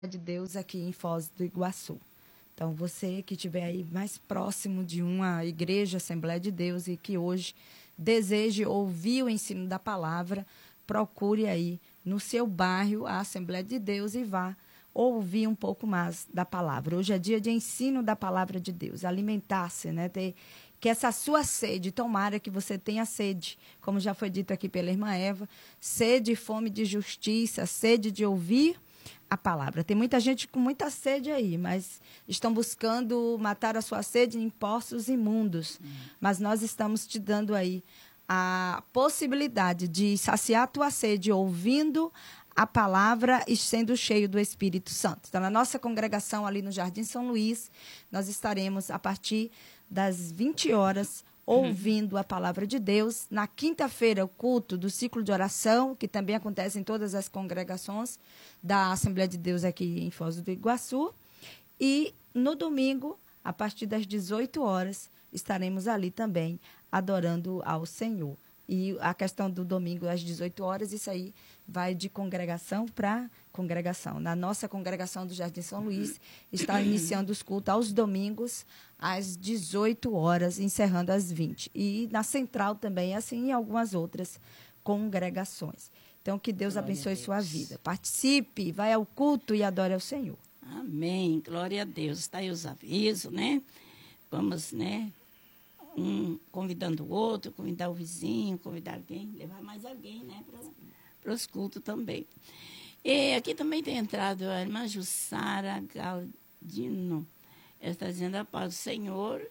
de Deus aqui em Foz do Iguaçu. Então, você que estiver aí mais próximo de uma igreja, Assembleia de Deus, e que hoje deseje ouvir o ensino da palavra, procure aí no seu bairro a Assembleia de Deus e vá ouvir um pouco mais da palavra. Hoje é dia de ensino da palavra de Deus, alimentar-se, né? Que essa sua sede, tomara que você tenha sede, como já foi dito aqui pela irmã Eva, sede e fome de justiça, sede de ouvir a palavra. Tem muita gente com muita sede aí, mas estão buscando matar a sua sede em poços imundos. Mas nós estamos te dando aí a possibilidade de saciar a tua sede ouvindo a palavra e sendo cheio do Espírito Santo. Então, na nossa congregação ali no Jardim São Luís, nós estaremos a partir das 20 horas ouvindo a palavra de Deus. Na quinta-feira, o culto do ciclo de oração, que também acontece em todas as congregações da Assembleia de Deus aqui em Foz do Iguaçu. E no domingo, a partir das 18 horas, estaremos ali também adorando ao Senhor. E a questão do domingo às 18 horas, isso aí vai de congregação para congregação. Na nossa congregação do Jardim São Luís, está iniciando os cultos aos domingos às 18 horas, encerrando às 20. E na Central também, assim, em algumas outras congregações. Então, que Deus abençoe sua vida. Participe, vai ao culto e adore ao Senhor. Amém. Glória a Deus. Está aí os avisos, né? Vamos, né? Um convidando o outro, convidar o vizinho, convidar alguém, levar mais alguém, né? Para os cultos também. E aqui também tem entrado a irmã Jussara Galdino. Ela está dizendo a paz do Senhor.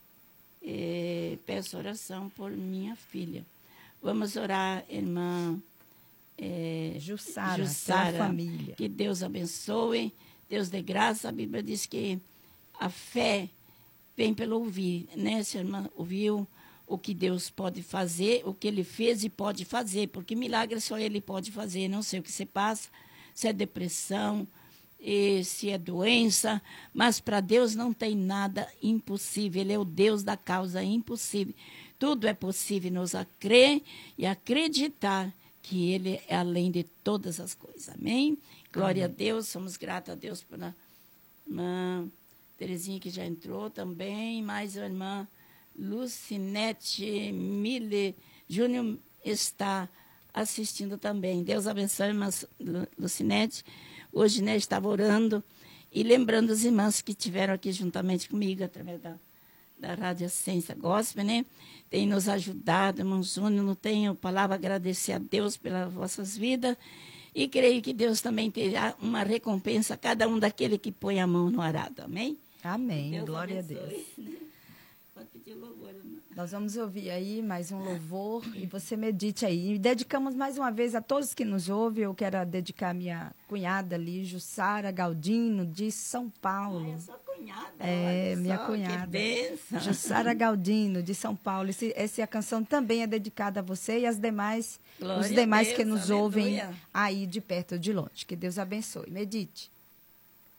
Peço oração por minha filha. Vamos orar, irmã Jussara, família. Que Deus abençoe, Deus dê graça. A Bíblia diz que a fé vem pelo ouvir, né? Se a irmã ouviu o que Deus pode fazer, o que Ele fez e pode fazer, porque milagre só Ele pode fazer. Não sei o que se passa, se é depressão, se é doença, mas para Deus não tem nada impossível. Ele é o Deus da causa impossível. Tudo é possível nos crer e acreditar que Ele é além de todas as coisas. Amém? Glória a Deus, somos gratos a Deus pela irmã Terezinha, que já entrou também, mais a irmã Lucinete Mille Júnior está assistindo também. Deus abençoe, irmã Lucinete. Hoje, né, estava orando e lembrando os irmãos que estiveram aqui juntamente comigo, através da Rádio Ciência Gospel, né? Tem nos ajudado, irmão Júnior, não tenho palavra a agradecer a Deus pelas vossas vidas. E creio que Deus também terá uma recompensa a cada um daquele que põe a mão no arado. Amém? Amém. Deus Glória abençoe. a Deus. Pode pedir louvor, irmã. Nós vamos ouvir aí mais um louvor e você medite aí. E dedicamos mais uma vez a todos que nos ouvem. Eu quero dedicar a minha cunhada ali, Jussara Galdino, de São Paulo. É sua cunhada. Minha só, cunhada. Que bênção. Jussara Galdino, de São Paulo. Essa canção também é dedicada a você e os demais Glória que a Deus, nos aleluia. ouvem aí de perto ou de longe. Que Deus abençoe. Medite.